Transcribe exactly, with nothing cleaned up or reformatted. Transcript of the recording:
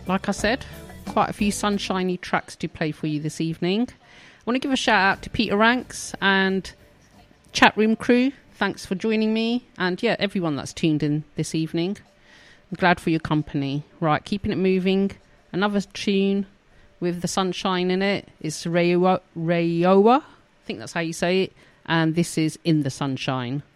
like I said, quite a few sunshiny tracks to play for you this evening. I want to give a shout out to Peter Ranks and chat room crew. Thanks for joining me, and yeah, everyone that's tuned in this evening. I'm glad for your company. Right, keeping it moving. Another tune with the sunshine in it is Rayowa. Rayowa. I think that's how you say it. And this is In the Sunshine.